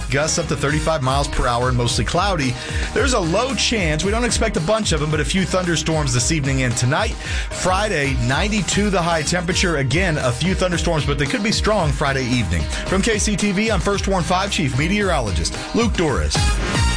gusts up to 35 miles per hour and mostly cloudy. There's a low chance. We don't expect a bunch of them, but a few thunderstorms this evening and tonight. Friday, 92 the high temperature. Again, a few thunderstorms, but they could be strong Friday evening. From KCTV, I'm First Warn 5 Chief Meteorologist Luke Doris.